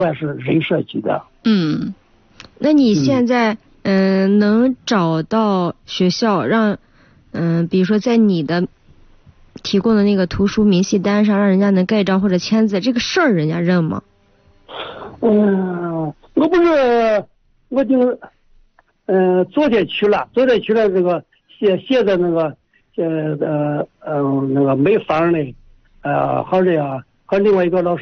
还是人设计的。 那你现在能找到学校让比如说在你的提供的那个图书明细单上让人家能盖章或者签字，这个事儿人家认吗？ 我就昨天去了这个写的那个那个美方的和另外一个老师